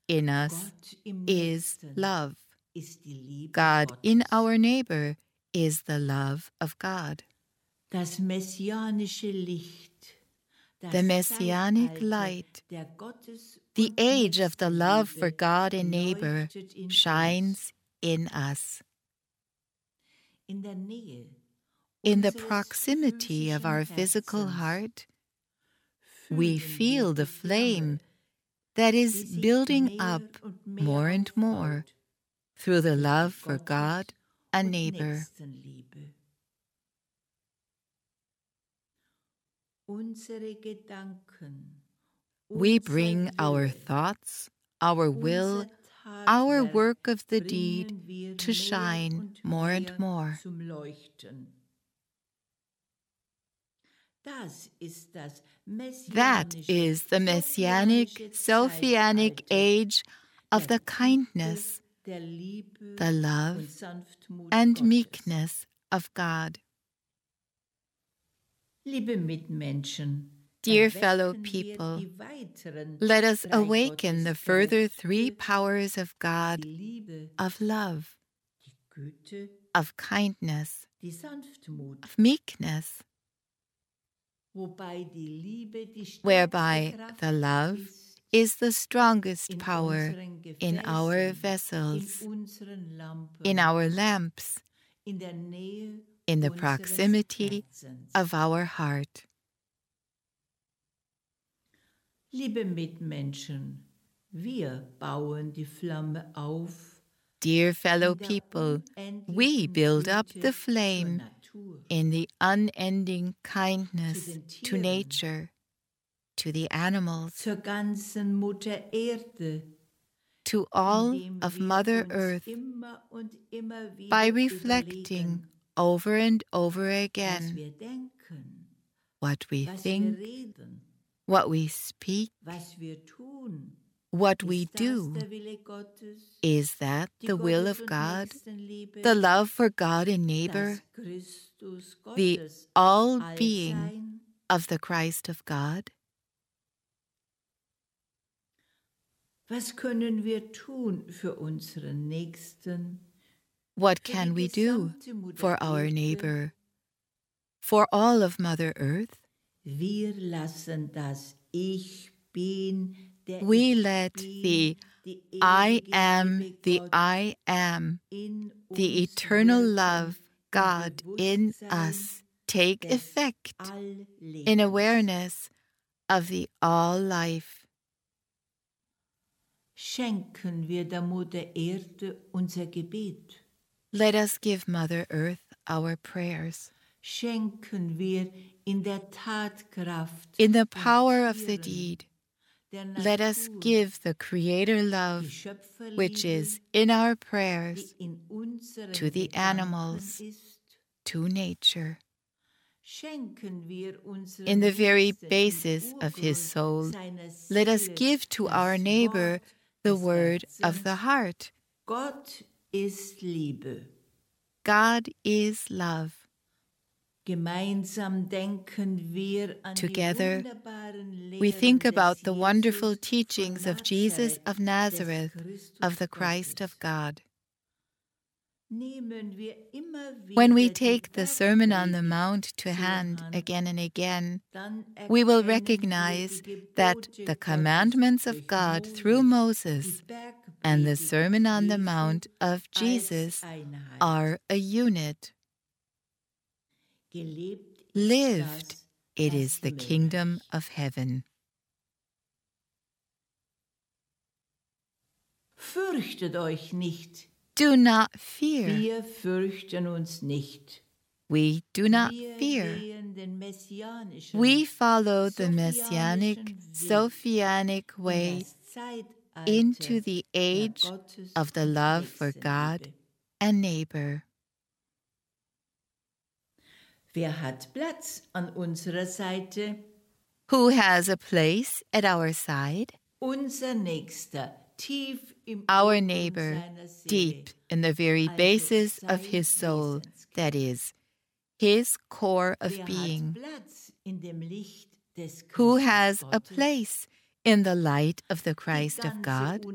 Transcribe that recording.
in us Gott im is Nächsten love. ist die Liebe God in Gottes. our neighbor is the love of God. Das messianische Licht, das The messianic Zeitalter light, der Gottes- the und age of the love for Nächstenliebe God and neighbor leuchtet in shines uns. in us. In der Nähe In the unseres proximity of our physischen physical Herzens heart, we fühlen feel wir the die flame Flamme, that die is sich building mehr up und mehr more and more aufbaut through the durch die love for Gottes- God and und neighbor. Nächstenliebe. Unsere Gedanken, We unser bring our Wille, thoughts, our will, unser our Tatwerk work of the deed bringen wir to mehr shine und more and mehr more. zum Leuchten. Das ist das That is the messianic, Sophianic age of the kindness, der Liebe the love, und Sanftmut and Gottes. meekness of God. Liebe Mitmenschen, Dear erwecken fellow wir people, die weiteren let us drei awaken the further three Gotteskräfte, powers of God, die Liebe, of love, die Güte, of kindness, die Sanftmut, of meekness, wobei die Liebe die whereby stärkste Kraft the love ist is the strongest in power unseren in our Gefäßen, vessels, in unseren Lampen, in our lamps, in der Nähe in the unseres proximity Herzens. of our heart. Liebe Mitmenschen, wir bauen die Flamme auf Dear fellow in der people, unendlichen we build up Güte the zur flame Natur, in the unending kindness zu den to Tieren, nature, to the animals, zur ganzen Mutter Erde, to all indem of wir Mother uns Earth, immer und immer wieder by überlegen, reflecting over and over was again wir denken, what we was wir think, reden, what we speak, was wir tun. what we Ist das do. der Wille Gottes? Is that Die the will Gottes- of und God, Nächstenliebe, the love for God and neighbor, das Christus the Gottes all-being Allsein? of the Christ of God? Was können wir tun für unseren Nächsten? What Für can die we do gesamte Mutter for our Erde? neighbor, for all of Mother Earth? Wir lassen das Ich Bin, der We Ich let Bin, the die I ewige am, Liebe the Gottes I am, in the uns eternal wirken, love God im in Bewusstsein us take des effect Alllebens. in awareness of the all life. Schenken wir der Mutter Erde unser Gebet. Let us give Mother Earth our prayers. Schenken wir in der Tatkraft In the den power of the Tieren, deed, der let us Natur, give the Creator die love which Schöpferliebe, is in our die prayers in unseren to the Gedanken animals, ist. to nature. Schenken wir unseren In the very Nächsten im basis of his Urgrund soul, seiner let us Seele give to das our neighbor Wort the des word of the Herzens. heart. Gott ist Liebe. God is love. Gemeinsam denken wir an Together, die wunderbaren we Lehren think des about the wonderful Jesus teachings von of Jesus Nazareth, of Nazareth, des Christus of the Christ Gottes. of God. Nehmen wir immer When we wieder take die the Sermon on the Bergpredigt Mount to zur hand Hand, again and again, dann we will erkennen wir recognize die that Gebote the Gottes commandments of durch God through Moses die and the Bergpredigt Sermon on the Jesu Mount of als Jesus Einheit. are a unit. Gelebt ist Lived, das it is the Himmelreich. kingdom of heaven. Fürchtet euch nicht. Do not fear. Wir fürchten uns nicht. We do not Wir fear. gehen den messianischen, We follow the messianic, Sophianischen Sophianic way das Zeitalter into the der age Gottes- of the und love for God Nächstenliebe. and neighbor. Wer hat Platz an unserer Seite? Who has a place at our side? Unser Nächster, tief im Our Urgrund neighbor, seiner Seele, deep in the very also basis of sein his soul, Wesenskern. that is, his core of Wer being. hat Platz in dem Licht des Who Christus has a Gottes? place in the light of the Christ of Die ganze God?